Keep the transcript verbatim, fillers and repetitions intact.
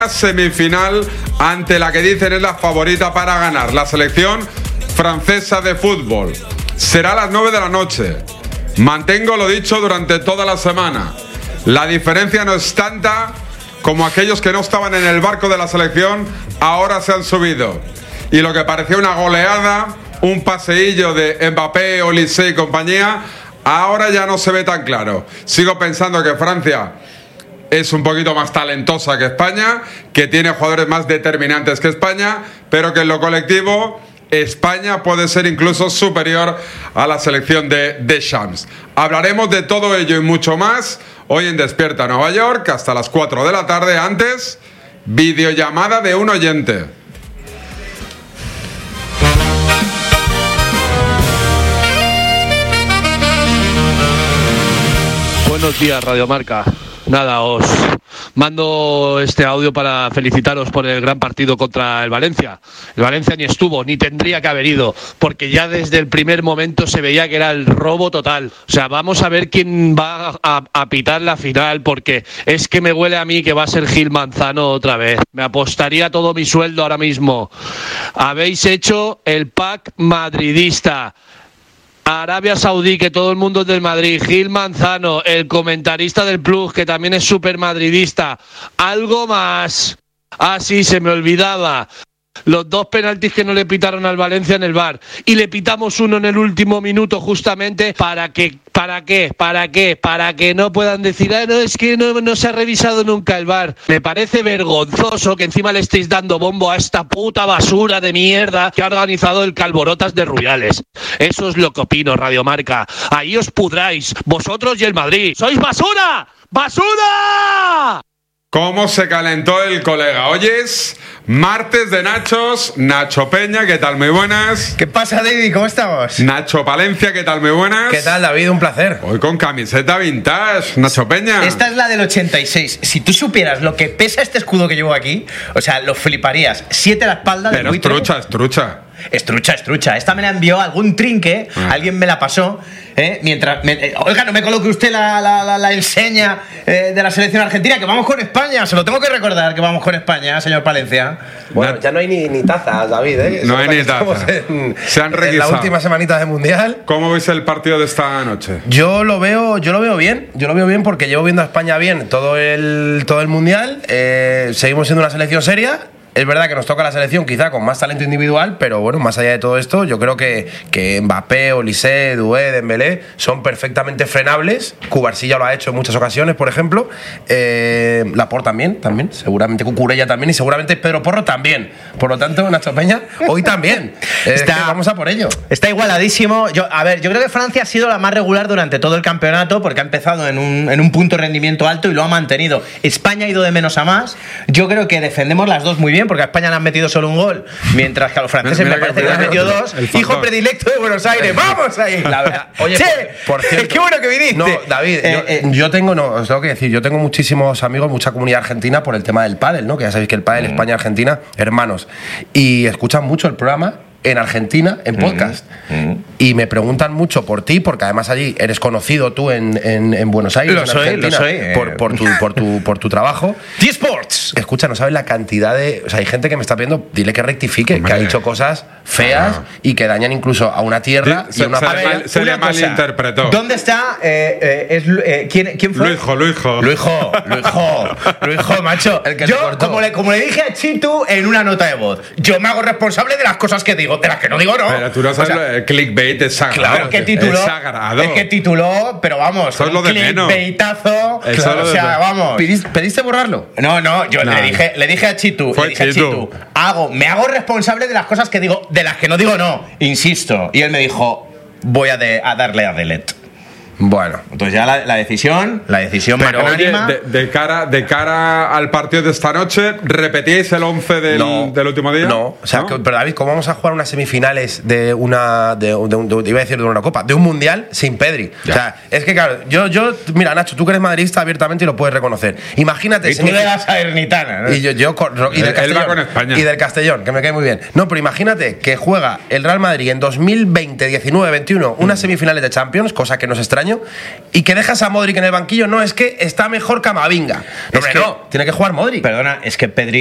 Semifinal ante la que dicen es la favorita para ganar, la selección francesa de fútbol. Será a las nueve de la noche. Mantengo lo dicho durante toda la semana. La diferencia no es tanta como aquellos que no estaban en el barco de la selección ahora se han subido. Y lo que parecía una goleada, un paseillo de Mbappé, Olise y compañía, ahora ya no se ve tan claro. Sigo pensando que Francia es un poquito más talentosa que España, que tiene jugadores más determinantes que España, pero que en lo colectivo España puede ser incluso superior a la selección de Deschamps. Hablaremos de todo ello y mucho más hoy en Despierta Nueva York hasta las cuatro de la tarde. Antes, videollamada de un oyente. Buenos días, Radio Marca. Nada, os mando este audio para felicitaros por el gran partido contra el Valencia. El Valencia ni estuvo, ni tendría que haber ido, porque ya desde el primer momento se veía que era el robo total. O sea, vamos a ver quién va a, a pitar la final, porque es que me huele a mí que va a ser Gil Manzano otra vez. Me apostaría todo mi sueldo ahora mismo. Habéis hecho el pack madridista. Arabia Saudí, que todo el mundo es del Madrid. Gil Manzano, el comentarista del Plus, que también es súper madridista. Algo más. Ah, sí, se me olvidaba. Los dos penaltis que no le pitaron al Valencia en el V A R. Y le pitamos uno en el último minuto justamente para que, ¿para qué? ¿Para qué? Para que no puedan decir, ah, no, es que no, no se ha revisado nunca el V A R. Me parece vergonzoso que encima le estéis dando bombo a esta puta basura de mierda que ha organizado el Calborotas de Rubiales. Eso es lo que opino, Radio Marca. Ahí os pudráis, vosotros y el Madrid. ¡Sois basura! ¡Basura! ¿Cómo se calentó el colega? Hoy es martes de Nachos. Nacho Peña, ¿qué tal? Muy buenas. ¿Qué pasa, David? ¿Cómo estamos? Nacho Palencia, ¿qué tal? Muy buenas. ¿Qué tal, David? Un placer. Hoy con camiseta vintage, Nacho Peña. Esta es la del ochenta y seis. Si tú supieras lo que pesa este escudo que llevo aquí, o sea, lo fliparías. Siete a la espalda. Pero de es trucha, es trucha. Es trucha, es trucha. Esta me la envió algún trinque, ah. alguien me la pasó. ¿eh? Mientras, me, eh, oiga, no me coloque usted la, la, la, la enseña eh, de la selección argentina, que vamos con España. Se lo tengo que recordar que vamos con España, señor Palencia. Bueno, ya no hay ni, ni tazas, David. ¿eh? No hay ni tazas. Se han requisado. En las últimas semanitas de Mundial. ¿Cómo veis el partido de esta noche? Yo lo veo, yo lo veo bien. Yo lo veo bien porque llevo viendo a España bien todo el, todo el Mundial. Eh, seguimos siendo una selección seria. Es verdad que nos toca la selección quizá con más talento individual, pero bueno, más allá de todo esto, yo creo que, que Mbappé, Olise, Doué, Dembélé son perfectamente frenables. Cubarsí ya lo ha hecho en muchas ocasiones, por ejemplo. Eh, Laporte también, también. Seguramente Cucurella también y seguramente Pedro Porro también. Por lo tanto, Nacho Peña, hoy también. Eh, está, es que vamos a por ello. Está igualadísimo. Yo, a ver, yo creo que Francia ha sido la más regular durante todo el campeonato porque ha empezado en un, en un punto de rendimiento alto y lo ha mantenido. España ha ido de menos a más. Yo creo que defendemos las dos muy bien, porque a España le han metido solo un gol, mientras que a los franceses me parece que le han metido dos. Hijo predilecto de Buenos Aires, ¡vamos ahí! La verdad. Oye, che, por, por cierto, qué bueno que viniste. No, David, eh, yo, eh, yo tengo, no, os tengo que decir, yo tengo muchísimos amigos, mucha comunidad argentina por el tema del pádel, ¿no? Que ya sabéis que el pádel, mm. España, Argentina, hermanos. Y escuchan mucho el programa en Argentina, en podcast. Mm. Y me preguntan mucho por ti, porque además allí eres conocido tú en, en, en Buenos Aires, lo en soy, Argentina, lo soy, eh. por, por, tu, por, tu, por tu trabajo. T-Sports. Escucha, no sabes la cantidad de... O sea, hay gente que me está viendo, dile que rectifique, Hombre. que ha dicho cosas feas ah. y que dañan incluso a una tierra sí, y a una... Se, se, mal, se le malinterpretó. ¿Dónde está? Eh, eh, es, eh, ¿quién, ¿Quién fue? Luijo, Luijo. Luijo, Luijo, Luijo, macho. El que yo, como le, como le dije a Chitu en una nota de voz, yo me hago responsable de las cosas que digo, de las que no digo no. Pero tú no sabes, o sea, el clickbait es sagrado. Claro, que tituló, es sagrado. Es que tituló, pero vamos, eso es lo de clickbaitazo. Claro, o sea, vamos. ¿Pediste, ¿Pediste borrarlo? No, no, yo no. le dije, le dije a Chitu, Fue le dije Chitu. a Chitu, hago, me hago responsable de las cosas que digo, de las que no digo no, insisto. Y él me dijo, voy a, de, a darle a delete. Bueno, entonces ya la, la decisión, la decisión Pero magnánima. Oye, de, de, cara, de cara al partido de esta noche, ¿repetíais el once del, no, del último día? No, o sea, ¿no? Que, pero David, ¿cómo vamos a jugar unas semifinales de una, de, de, de, de, iba a decir de una copa, de un mundial sin Pedri? Ya. O sea, es que claro, yo, yo, mira, Nacho, tú que eres madridista abiertamente y lo puedes reconocer. Imagínate. Y tú le das a Ernitana, ¿no? Y yo, yo y del Él va con España. Y del Castellón, que me cae muy bien. No, pero imagínate que juega el Real Madrid en dos mil veinte, diecinueve, veintiuno, unas mm. semifinales de Champions, cosa que nos extraña año, y que dejas a Modric en el banquillo. No, es que está mejor Camavinga. No, Es hombre, que- no, tiene que jugar Modric. Perdona, es que Pedri